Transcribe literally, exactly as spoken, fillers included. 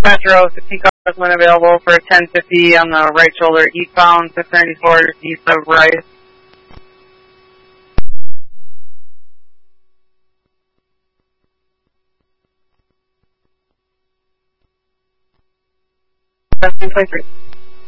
Metro, sixteen cars when available for ten fifty on the right shoulder eastbound, six ninety-four east of Rice. Testing twenty-three.